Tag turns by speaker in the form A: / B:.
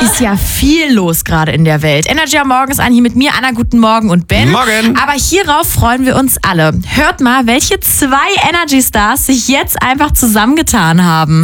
A: Ist ja viel los gerade in der Welt. Energy am Morgen ist an hier mit mir, Anna, guten Morgen und Ben.
B: Morgen.
A: Aber hierauf freuen wir uns alle. Hört mal, welche 2 Energy Stars sich jetzt einfach zusammengetan haben.